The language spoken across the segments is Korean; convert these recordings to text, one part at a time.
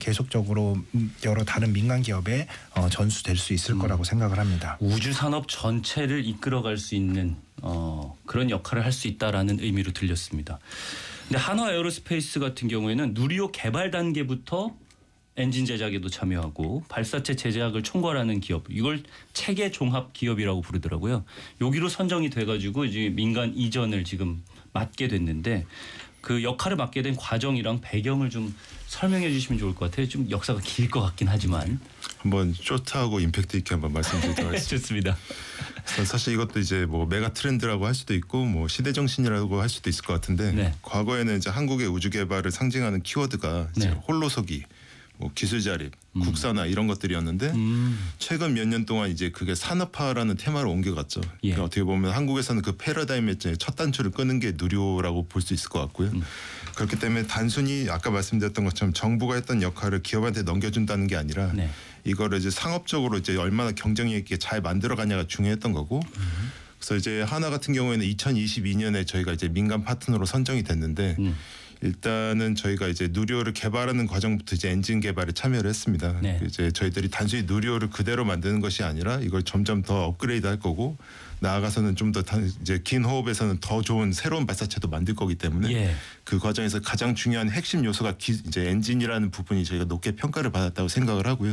계속적으로 여러 다른 민간 기업에 전수될 수 있을 거라고 생각을 합니다. 우주 산업 전체를 이끌어갈 수 있는 그런 역할을 할 수 있다라는 의미로 들렸습니다. 근데 한화 에어로스페이스 같은 경우에는 누리호 개발 단계부터 엔진 제작에도 참여하고 발사체 제작을 총괄하는 기업, 이걸 체계 종합 기업이라고 부르더라고요. 여기로 선정이 돼가지고 이제 민간 이전을 지금 맡게 됐는데 그 역할을 맡게 된 과정이랑 배경을 좀 설명해 주시면 좋을 것 같아요. 좀 역사가 길 것 같긴 하지만 한번 쇼트하고 임팩트 있게 한번 말씀드리도록 하겠습니다. 좋습니다. 사실 이것도 이제 뭐 메가 트렌드라고 할 수도 있고 뭐 시대 정신이라고 할 수도 있을 것 같은데 네. 과거에는 이제 한국의 우주 개발을 상징하는 키워드가 이제 네. 홀로서기, 뭐 기술 자립, 국산화 이런 것들이었는데 최근 몇 년 동안 이제 그게 산업화라는 테마로 옮겨갔죠. 예. 그러니까 어떻게 보면 한국에서는 그 패러다임의 첫 단추를 끄는 게 누리호라고 볼 수 있을 것 같고요. 그렇기 때문에 단순히 아까 말씀드렸던 것처럼 정부가 했던 역할을 기업한테 넘겨준다는 게 아니라 네. 이거를 이제 상업적으로 이제 얼마나 경쟁력 있게 잘 만들어가냐가 중요했던 거고. 그래서 이제 하나 같은 경우에는 2022년에 저희가 이제 민간 파트너로 선정이 됐는데. 일단은 저희가 이제 누리호를 개발하는 과정부터 이제 엔진 개발에 참여를 했습니다. 네. 이제 저희들이 단순히 누리호를 그대로 만드는 것이 아니라 이걸 점점 더 업그레이드할 거고 나아가서는 좀 더 이제 긴 호흡에서는 더 좋은 새로운 발사체도 만들 거기 때문에 예. 그 과정에서 가장 중요한 핵심 요소가 이제 엔진이라는 부분이 저희가 높게 평가를 받았다고 생각을 하고요.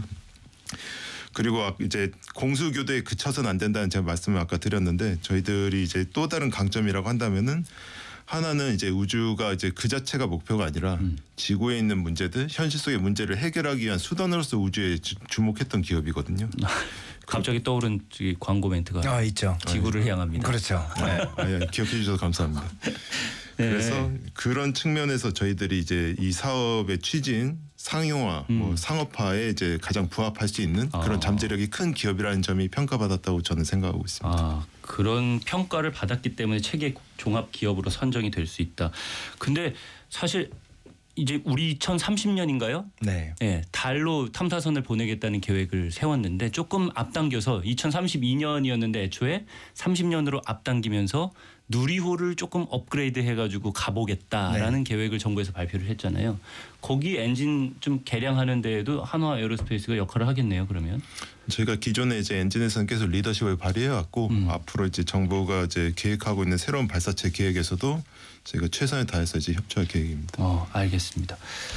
그리고 이제 공수 교대에 그쳐서는 안 된다는 제가 말씀을 아까 드렸는데 저희들이 이제 또 다른 강점이라고 한다면은 하나는 이제 우주가 이제 그 자체가 목표가 아니라 지구에 있는 문제들, 현실 속의 문제를 해결하기 위한 수단으로서 우주에 주목했던 기업이거든요. 갑자기 떠오른 광고 멘트가 있죠. 지구를 향합니다. 그렇죠. 네. 기억해 주셔서 감사합니다. 네. 그래서 그런 측면에서 저희들이 이제 이 사업의 취지인 상용화, 뭐 상업화에 이제 가장 부합할 수 있는 그런 잠재력이 큰 기업이라는 점이 평가받았다고 저는 생각하고 있습니다. 그런 평가를 받았기 때문에 체계 종합 기업으로 선정이 될 수 있다. 근데 사실 이제 우리 2030년인가요? 네. 네, 달로 탐사선을 보내겠다는 계획을 세웠는데 조금 앞당겨서 2032년이었는데 애초에 30년으로 앞당기면서 누리호를 조금 업그레이드 해가지고 가보겠다라는 계획을 정부에서 발표를 했잖아요. 거기 엔진 좀 개량하는 데에도 한화 에어로스페이스가 역할을 하겠네요. 그러면 저희가 기존에 이제 엔진에서는 계속 리더십을 발휘해 왔고 앞으로 이제 정부가 이제 계획하고 있는 새로운 발사체 계획에서도 저희가 최선을 다해서 이제 협조할 계획입니다. 알겠습니다.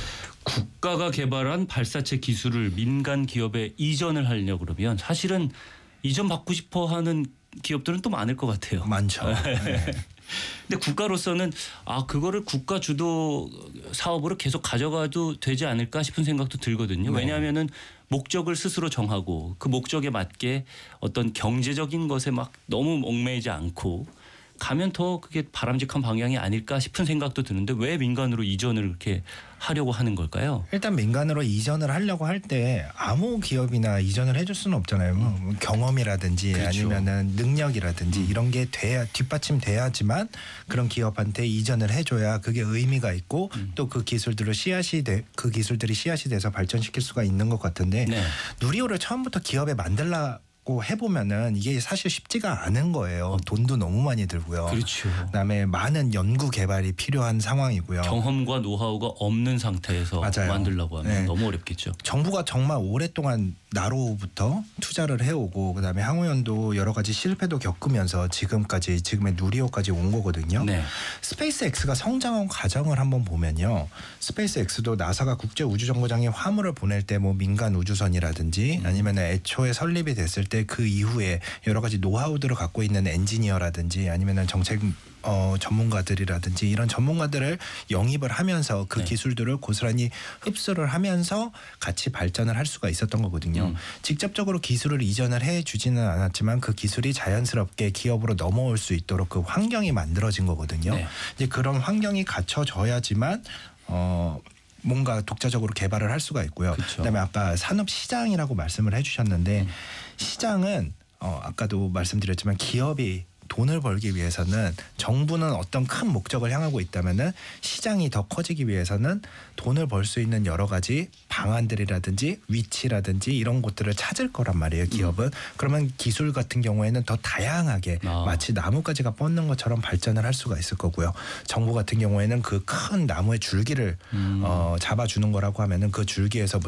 국가가 개발한 발사체 기술을 민간 기업에 이전을 하려고 그러면 사실은 이전 받고 싶어 하는 기업들은 또 많을 것 같아요. 많죠. 네. 근데 국가로서는 그거를 국가 주도 사업으로 계속 가져가도 되지 않을까 싶은 생각도 들거든요. 왜냐하면은 목적을 스스로 정하고 그 목적에 맞게 어떤 경제적인 것에 막 너무 얽매이지 않고 가면 더 그게 바람직한 방향이 아닐까 싶은 생각도 드는데 왜 민간으로 이전을 그렇게 하려고 하는 걸까요? 일단 민간으로 이전을 하려고 할 때 아무 기업이나 이전을 해줄 수는 없잖아요. 뭐 경험이라든지 그렇죠. 아니면은 능력이라든지 이런 게 돼야 뒷받침돼야지만 그런 기업한테 이전을 해줘야 그게 의미가 있고 또 그 기술들을 그 기술들이 씨앗이 돼서 발전시킬 수가 있는 것 같은데 네. 누리호를 처음부터 기업에 만들라고 해보면은 이게 사실 쉽지가 않은 거예요. 돈도 너무 많이 들고요. 그렇죠. 그다음에 많은 연구 개발이 필요한 상황이고요. 경험과 노하우가 없는 상태에서 맞아요. 만들려고 하면 네. 너무 어렵겠죠. 정부가 정말 오랫동안 나로부터 투자를 해오고 그다음에 항우연도 여러 가지 실패도 겪으면서 지금의 누리호까지 온 거거든요. 네. 스페이스X가 성장한 과정을 한번 보면요. 스페이스X도 나사가 국제우주정거장에 화물을 보낼 때 뭐 민간 우주선이라든지 아니면 애초에 설립이 됐을 때 그 이후에 여러 가지 노하우들을 갖고 있는 엔지니어라든지 아니면 정책 전문가들이라든지 이런 전문가들을 영입을 하면서 그 기술들을 고스란히 흡수를 하면서 같이 발전을 할 수가 있었던 거거든요. 직접적으로 기술을 이전을 해주지는 않았지만 그 기술이 자연스럽게 기업으로 넘어올 수 있도록 그 환경이 만들어진 거거든요. 네. 이제 그런 환경이 갖춰져야지만 뭔가 독자적으로 개발을 할 수가 있고요. 그쵸. 그다음에 아까 산업시장이라고 말씀을 해주셨는데 시장은 아까도 말씀드렸지만 기업이 돈을 벌기 위해서는 정부는 어떤 큰 목적을 향하고 있다면은 시장이 더 커지기 위해서는 돈을 벌 수 있는 여러 가지 방안들이라든지 위치라든지 이런 곳들을 찾을 거란 말이에요. 기업은. 그러면 기술 같은 경우에는 더 다양하게 마치 나뭇가지가 뻗는 것처럼 발전을 할 수가 있을 거고요. 정부 같은 경우에는 그 큰 나무의 줄기를 잡아주는 거라고 하면은 그 줄기에서